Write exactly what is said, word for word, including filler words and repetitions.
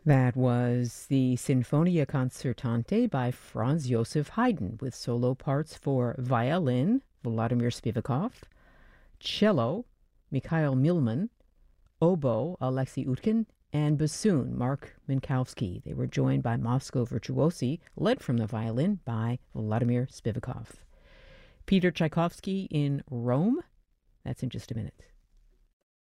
That was the Sinfonia Concertante by Franz Joseph Haydn with solo parts for violin, Vladimir Spivakov, cello, Mikhail Milman, oboe, Alexei Utkin, and bassoon, Mark Minkowski. They were joined by Moscow virtuosi, led from the violin by Vladimir Spivakov. Peter Tchaikovsky in Rome. That's in just a minute.